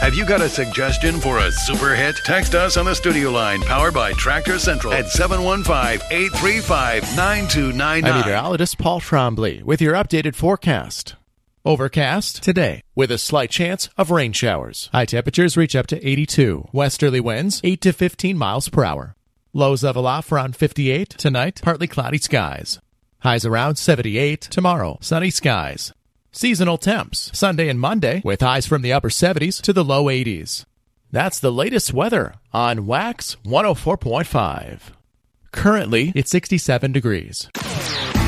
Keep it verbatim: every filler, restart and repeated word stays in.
Have you got a suggestion for a super hit? Text us on the studio line, powered by Tractor Central, at seven one five, eight three five, nine two nine nine. I'm meteorologist Paul Trombley with your updated forecast. Overcast today with a slight chance of rain showers. High temperatures reach up to eighty-two. Westerly winds eight to fifteen miles per hour. Lows level off around fifty-eight. Tonight, partly cloudy skies. Highs around seventy-eight. Tomorrow, sunny skies. Seasonal temps Sunday and Monday with highs from the upper seventies to the low eighties. That's the latest weather on Wax one oh four point five. Currently, it's sixty-seven degrees.